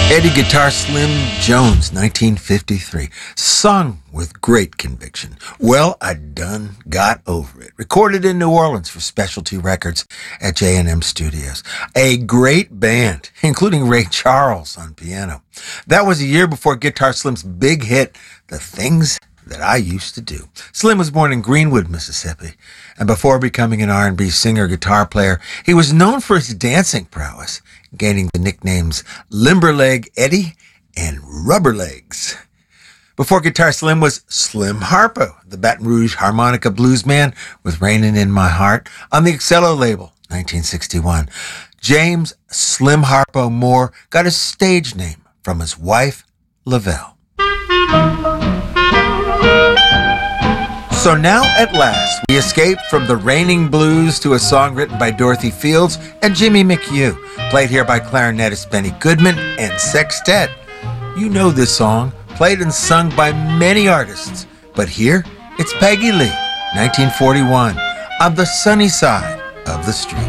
Eddie Guitar Slim Jones, 1953. Sung with great conviction. Well, I done got over it. Recorded in New Orleans for Specialty Records at J&M Studios. A great band, including Ray Charles on piano. That was a year before Guitar Slim's big hit, The Things That I Used to Do. Slim was born in Greenwood, Mississippi, and before becoming an R&B singer-guitar player, he was known for his dancing prowess, gaining the nicknames Limberleg Eddie and Rubber Legs. Before Guitar Slim was Slim Harpo, the Baton Rouge harmonica blues man with Rainin' in My Heart on the Excello label, 1961. James Slim Harpo Moore got his stage name from his wife, Lavelle. So now, at last, we escape from the raining blues to a song written by Dorothy Fields and Jimmy McHugh, played here by clarinetist Benny Goodman and sextet. You know this song, played and sung by many artists, but here it's Peggy Lee, 1941, on the sunny side of the street.